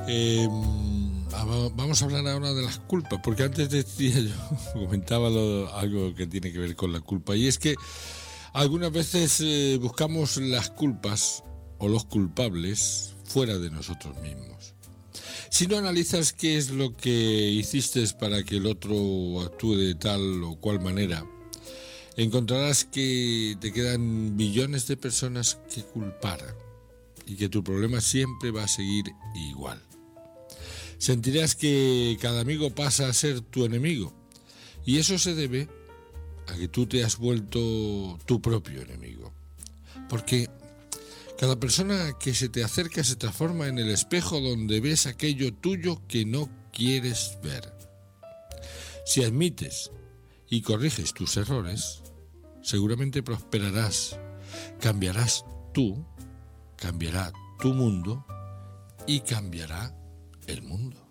Vamos a hablar ahora de las culpas, porque antes decía yo, comentaba algo que tiene que ver con la culpa, y es que algunas veces buscamos las culpas o los culpables fuera de nosotros mismos. Si no analizas qué es lo que hiciste para que el otro actúe de tal o cual manera, encontrarás que te quedan billones de personas que culpar y que tu problema siempre va a seguir igual. Sentirás que cada amigo pasa a ser tu enemigo, y eso se debe a que tú te has vuelto tu propio enemigo. Porque cada persona que se te acerca se transforma en el espejo donde ves aquello tuyo que no quieres ver. Si admites y corriges tus errores, seguramente prosperarás, cambiarás tú, cambiará tu mundo y cambiará el mundo.